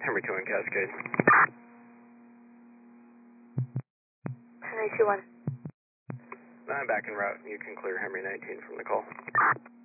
Henry 2 in Cascade. Henry 2-1. I'm back en route. You can clear Henry 19 from the call.